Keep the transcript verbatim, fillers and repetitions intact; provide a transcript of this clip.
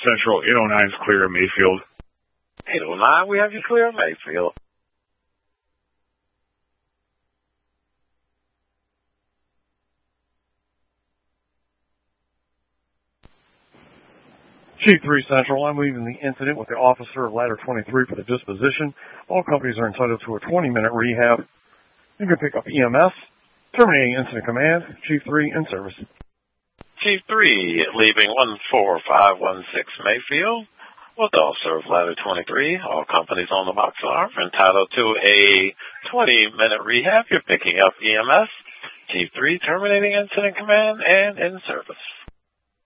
Central, eight oh nine is clear in Mayfield. eight oh nine, we have you clear in Mayfield. Chief three Central, I'm leaving the incident with the officer of Ladder twenty-three for the disposition. All companies are entitled to a twenty-minute rehab. You can pick up E M S. Terminating incident command. Chief three in service. Chief three, leaving one four five one six Mayfield. With the officer of Ladder twenty-three, all companies on the box are entitled to a twenty-minute rehab. You're picking up E M S. Chief three, terminating incident command and in service.